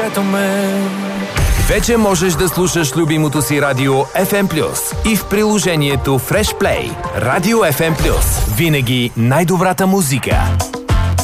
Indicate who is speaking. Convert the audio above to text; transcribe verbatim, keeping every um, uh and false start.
Speaker 1: Ето ме.
Speaker 2: Вече можеш да слушаш любимото си радио еф ем плюс и в приложението Fresh Play. Радио еф ем плюс. Винаги най-добрата музика.